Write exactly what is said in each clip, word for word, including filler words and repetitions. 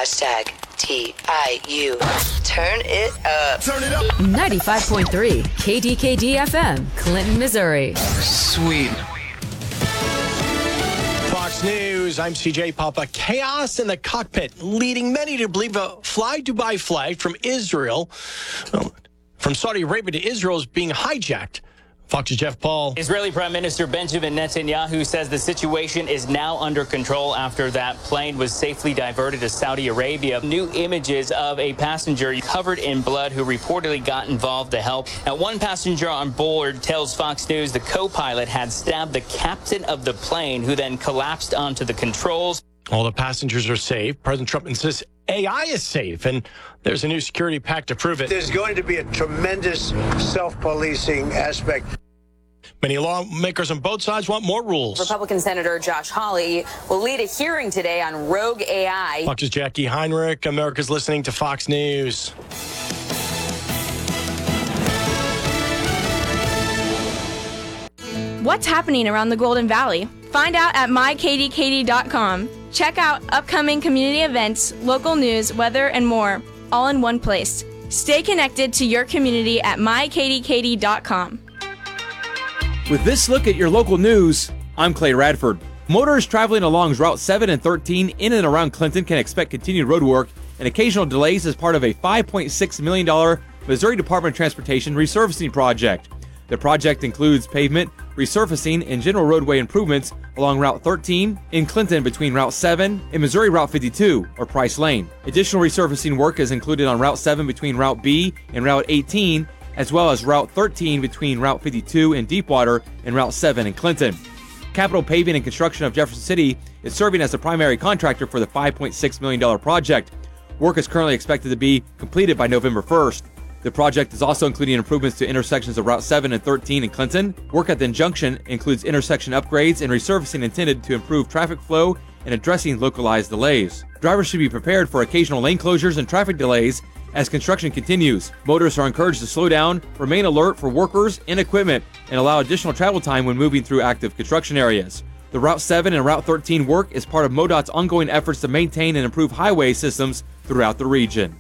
Hashtag T I U. Turn it up. Turn it up. ninety-five point three K D K D F M, Clinton, Missouri. Sweet. Fox News, I'm C J Papa. Chaos in the cockpit, leading many to believe a Fly Dubai flag from Israel, from Saudi Arabia to Israel, is being hijacked. Fox's Jeff Paul. Israeli Prime Minister Benjamin Netanyahu says the situation is now under control after that plane was safely diverted to Saudi Arabia. New images of a passenger covered in blood who reportedly got involved to help. Now, one passenger on board tells Fox News the co-pilot had stabbed the captain of the plane, who then collapsed onto the controls. All the passengers are safe. President Trump insists A I is safe, and there's a new security pact to prove it. There's going to be a tremendous self-policing aspect. Many lawmakers on both sides want more rules. Republican Senator Josh Hawley will lead a hearing today on rogue A I. Fox's Jackie Heinrich. America's listening to Fox News. What's happening around the Golden Valley? Find out at my k d k d dot com. Check out upcoming community events, local news, weather, and more, all in one place. Stay connected to your community at my k d k d dot com. With this look at your local news, I'm Clay Radford. Motorists traveling along Route seven and thirteen in and around Clinton can expect continued road work and occasional delays as part of a five point six million dollars Missouri Department of Transportation resurfacing project. The project includes pavement, resurfacing, and general roadway improvements along Route thirteen in Clinton between Route seven and Missouri Route fifty-two, or Price Lane. Additional resurfacing work is included on Route seven between Route B and Route eighteen, as well as Route thirteen between Route fifty-two in Deepwater and Route seven in Clinton. Capital Paving and Construction of Jefferson City is serving as the primary contractor for the five point six million dollars project. Work is currently expected to be completed by November first. The project is also including improvements to intersections of Route seven and thirteen in Clinton. Work at the junction includes intersection upgrades and resurfacing intended to improve traffic flow and addressing localized delays. Drivers should be prepared for occasional lane closures and traffic delays as construction continues. Motorists are encouraged to slow down, remain alert for workers and equipment, and allow additional travel time when moving through active construction areas. The Route seven and Route thirteen work is part of MoDOT's ongoing efforts to maintain and improve highway systems throughout the region.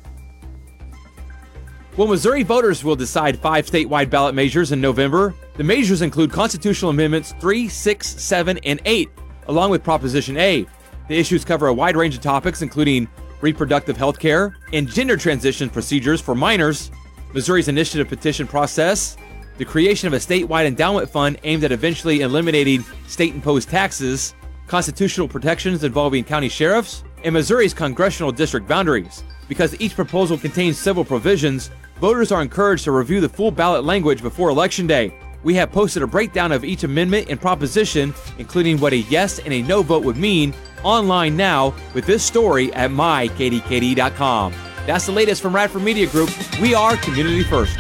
Well, Missouri voters will decide five statewide ballot measures in November. The measures include constitutional amendments three, six, seven, and eight, along with Proposition A. The issues cover a wide range of topics, including reproductive health care and gender transition procedures for minors, Missouri's initiative petition process, the creation of a statewide endowment fund aimed at eventually eliminating state-imposed taxes, constitutional protections involving county sheriffs, and Missouri's congressional district boundaries. Because each proposal contains several provisions, voters are encouraged to review the full ballot language before Election Day. We have posted a breakdown of each amendment and proposition, including what a yes and a no vote would mean, online now with this story at my k d k d dot com. That's the latest from Radford Media Group. We are Community First.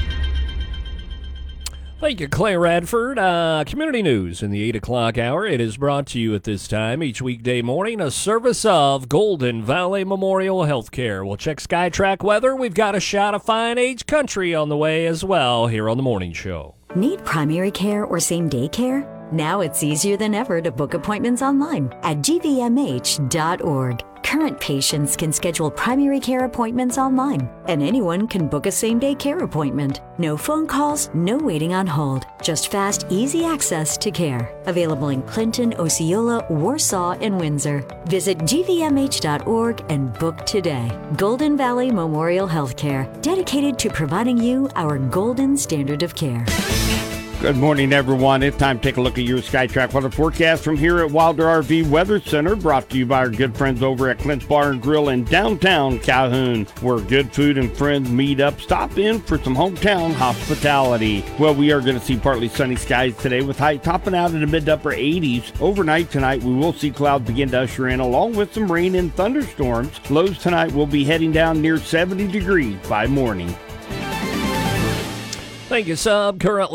Thank you, Clay Radford. Uh, community news in the eight o'clock hour. It is brought to you at this time each weekday morning, a service of Golden Valley Memorial Healthcare. We'll check SkyTrack weather. We've got a shot of fine age country on the way as well here on the morning show. Need primary care or same-day care? Now it's easier than ever to book appointments online at g v m h dot org. Current patients can schedule primary care appointments online, and anyone can book a same-day care appointment. No phone calls, no waiting on hold. Just fast, easy access to care. Available in Clinton, Osceola, Warsaw, and Windsor. Visit g v m h dot org and book today. Golden Valley Memorial Healthcare, dedicated to providing you our golden standard of care. Good morning, everyone. It's time to take a look at your SkyTrack weather forecast from here at Wilder R V Weather Center, brought to you by our good friends over at Clint's Bar and Grill in downtown Calhoun, where good food and friends meet up. Stop in for some hometown hospitality. Well, we are going to see partly sunny skies today with highs topping out in the mid to upper eighties. Overnight tonight, we will see clouds begin to usher in, along with some rain and thunderstorms. Lows tonight will be heading down near seventy degrees by morning. Thank you, Sub. Currently